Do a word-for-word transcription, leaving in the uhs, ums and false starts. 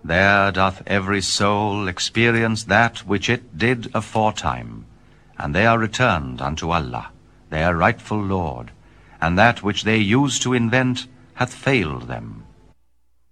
There doth every soul experience that which it did aforetime, and they are returned unto Allah, their rightful Lord, and that which they used to invent hath failed them.